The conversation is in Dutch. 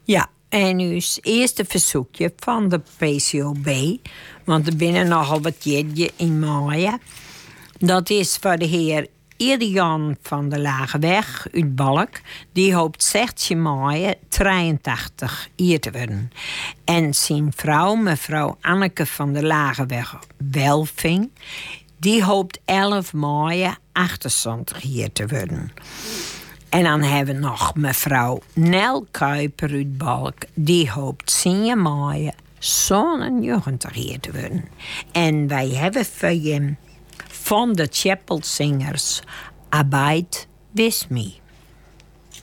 Ja, en uw eerste verzoekje van de PCOB, want er binnen nogal wat jeetje in maaien. Dat is voor de heer Irian van de Lageweg uit Balk. Die hoopt 16 maaien 83 hier te worden. En zijn vrouw, mevrouw Anneke van de Lageweg Welving, die hoopt 11 maaien 78 hier te worden. En dan hebben we nog mevrouw Nel Kuiper uit Balk. Die hoopt 10 maaien 90 hier te worden. En wij hebben voor je van de Chapel Singers Abide With Me.